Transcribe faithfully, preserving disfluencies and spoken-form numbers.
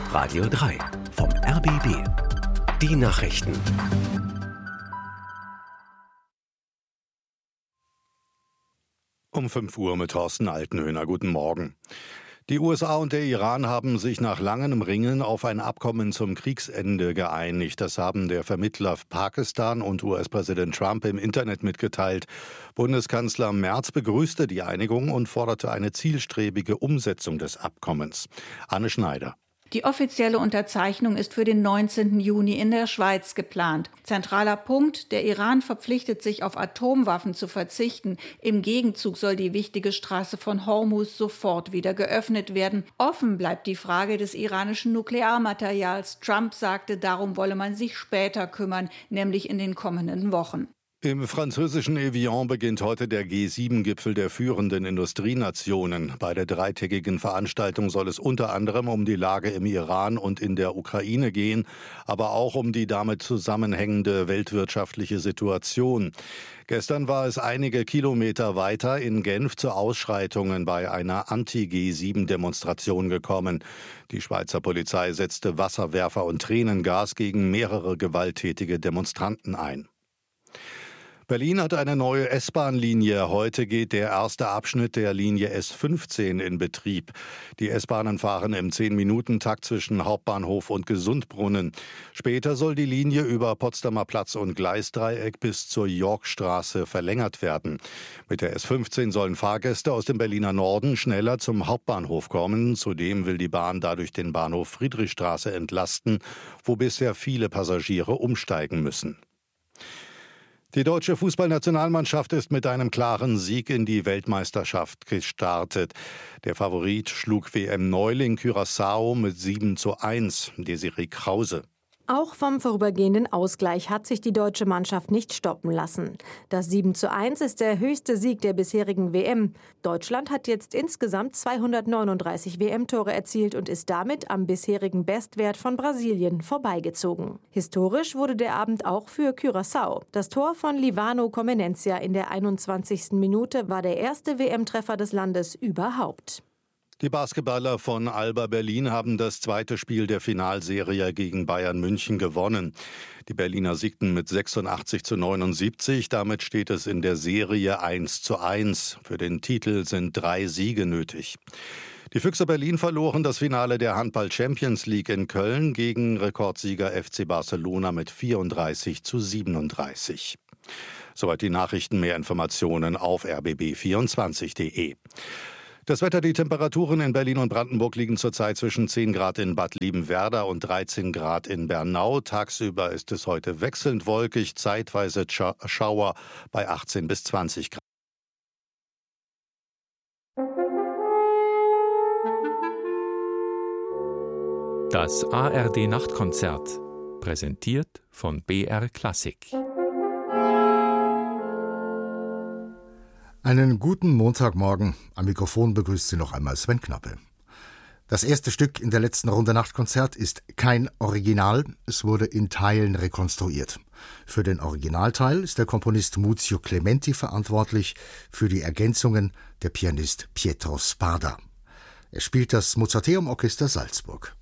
Radio drei vom R B B. Die Nachrichten. Um fünf Uhr mit Thorsten Altenhöhner. Guten Morgen. Die U S A und der Iran haben sich nach langem Ringen auf ein Abkommen zum Kriegsende geeinigt. Das haben der Vermittler Pakistan und U S-Präsident Trump im Internet mitgeteilt. Bundeskanzler Merz begrüßte die Einigung und forderte eine zielstrebige Umsetzung des Abkommens. Anne Schneider. Die offizielle Unterzeichnung ist für den neunzehnten Juni in der Schweiz geplant. Zentraler Punkt: Der Iran verpflichtet sich, auf Atomwaffen zu verzichten. Im Gegenzug soll die wichtige Straße von Hormuz sofort wieder geöffnet werden. Offen bleibt die Frage des iranischen Nuklearmaterials. Trump sagte, darum wolle man sich später kümmern, nämlich in den kommenden Wochen. Im französischen Evian beginnt heute der G sieben Gipfel der führenden Industrienationen. Bei der dreitägigen Veranstaltung soll es unter anderem um die Lage im Iran und in der Ukraine gehen, aber auch um die damit zusammenhängende weltwirtschaftliche Situation. Gestern war es einige Kilometer weiter in Genf zu Ausschreitungen bei einer Anti-G sieben Demonstration gekommen. Die Schweizer Polizei setzte Wasserwerfer und Tränengas gegen mehrere gewalttätige Demonstranten ein. Berlin hat eine neue S-Bahn-Linie. Heute geht der erste Abschnitt der Linie S fünfzehn in Betrieb. Die S-Bahnen fahren im zehn-Minuten-Takt zwischen Hauptbahnhof und Gesundbrunnen. Später soll die Linie über Potsdamer Platz und Gleisdreieck bis zur Yorkstraße verlängert werden. Mit der S fünfzehn sollen Fahrgäste aus dem Berliner Norden schneller zum Hauptbahnhof kommen. Zudem will die Bahn dadurch den Bahnhof Friedrichstraße entlasten, wo bisher viele Passagiere umsteigen müssen. Die deutsche Fußballnationalmannschaft ist mit einem klaren Sieg in die Weltmeisterschaft gestartet. Der Favorit schlug W M-Neuling Curaçao mit sieben zu eins. Desiree Krause. Auch vom vorübergehenden Ausgleich hat sich die deutsche Mannschaft nicht stoppen lassen. Das sieben zu eins ist der höchste Sieg der bisherigen W M. Deutschland hat jetzt insgesamt zweihundertneununddreißig W M-Tore erzielt und ist damit am bisherigen Bestwert von Brasilien vorbeigezogen. Historisch wurde der Abend auch für Curaçao. Das Tor von Livano Comenencia in der einundzwanzigsten Minute war der erste W M-Treffer des Landes überhaupt. Die Basketballer von Alba Berlin haben das zweite Spiel der Finalserie gegen Bayern München gewonnen. Die Berliner siegten mit sechsundachtzig zu neunundsiebzig. Damit steht es in der Serie eins zu eins. Für den Titel sind drei Siege nötig. Die Füchse Berlin verloren das Finale der Handball-Champions League in Köln gegen Rekordsieger F C Barcelona mit vierunddreißig zu siebenunddreißig. Soweit die Nachrichten. Mehr Informationen auf r b b vierundzwanzig punkt d e. Das Wetter: Die Temperaturen in Berlin und Brandenburg liegen zurzeit zwischen zehn Grad in Bad Liebenwerda und dreizehn Grad in Bernau. Tagsüber ist es heute wechselnd wolkig, zeitweise Schauer bei achtzehn bis zwanzig Grad. Das A R D-Nachtkonzert, präsentiert von B R Klassik. Einen guten Montagmorgen. Am Mikrofon begrüßt Sie noch einmal Sven Knappe. Das erste Stück in der letzten Runde Nachtkonzert ist kein Original. Es wurde in Teilen rekonstruiert. Für den Originalteil ist der Komponist Muzio Clementi verantwortlich, für die Ergänzungen der Pianist Pietro Spada. Er spielt das Mozarteum Orchester Salzburg.